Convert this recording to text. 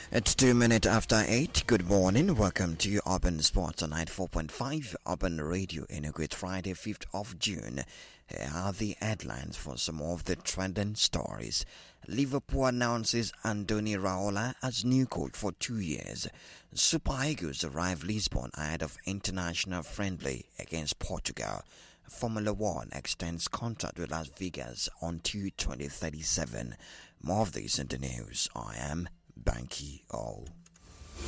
It's 2 minutes after 8. Good morning. Welcome to Urban Sports on 94.5 Urban Radio in a good Friday, 5th of June. Here are the headlines for some of the trending stories. Liverpool announces Andoni Raiola as new coach for 2 years. Super Eagles arrive Lisbon ahead of international friendly against Portugal. Formula One extends contract with Las Vegas until 2037. More of this in the news. I am Banky O.